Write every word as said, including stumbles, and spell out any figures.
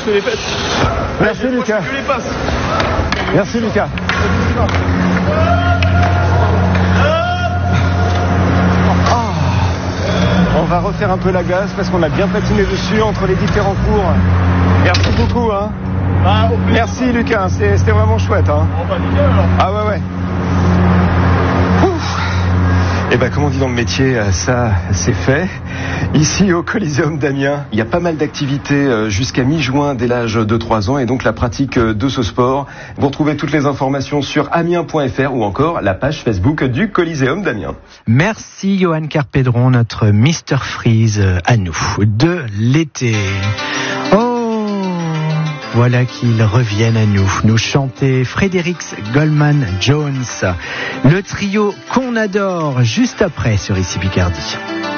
je te les passe. Merci Moi, Lucas. Je te les passe. Merci Lucas. On va refaire un peu la glace parce qu'on a bien patiné dessus entre les différents cours. Merci beaucoup. Hein. Bah, au plaisir. Merci Lucas, c'était, c'était vraiment chouette. Hein. Bon, bah, nickel, alors. Ah ouais ouais. Et ben comme on dit dans le métier, ça c'est fait. Ici au Coliseum d'Amiens, il y a pas mal d'activités jusqu'à mi-juin dès l'âge de trois ans et donc la pratique de ce sport. Vous retrouvez toutes les informations sur amiens point f r ou encore la page Facebook du Coliseum d'Amiens. Merci Johan Carpédron, notre mister Freeze à nous de l'été. Oh, voilà qu'ils reviennent à nous, nous chanter Fredericks Goldman Jones, le trio qu'on adore juste après sur Ici Picardie.